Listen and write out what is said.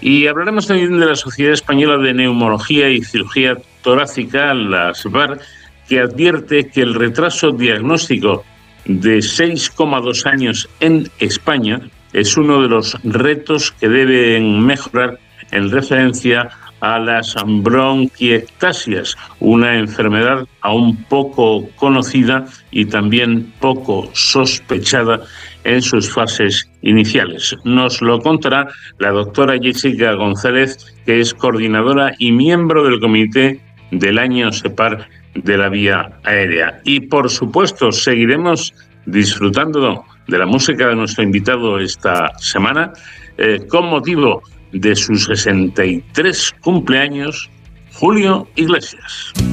Y hablaremos también de la Sociedad Española de Neumología y Cirugía Torácica, la SBAR, que advierte que el retraso diagnóstico de 6,2 años en España es uno de los retos que deben mejorar en referencia a las bronquiectasias, una enfermedad aún poco conocida y también poco sospechada en sus fases iniciales. Nos lo contará la doctora Jessica González, que es coordinadora y miembro del comité del año SEPAR de la vía aérea. Y por supuesto seguiremos disfrutando de la música de nuestro invitado esta semana con motivo de sus 63 cumpleaños, Julio Iglesias.